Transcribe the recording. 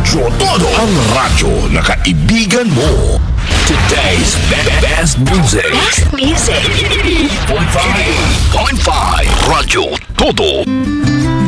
Radyo Todo, ang radyo na kaibigan mo. Today's best music. Best music. 8.5 Radyo Todo.